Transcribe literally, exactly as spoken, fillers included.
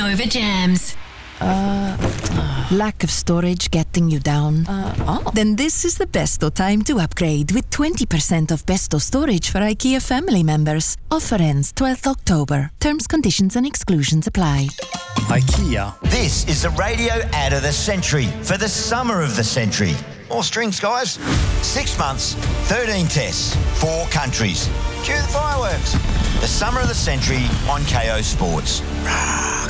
Nova Jams. Uh, lack of storage getting you down? Uh, oh. Then this is the Besto time to upgrade with twenty percent off Besto storage for IKEA family members. Offer ends twelfth October. Terms, conditions and exclusions apply. IKEA. This is the radio ad of the century for the summer of the century. More strings, guys. Six months, thirteen tests, four countries. Cue the fireworks. The summer of the century on K O Sports. Rah,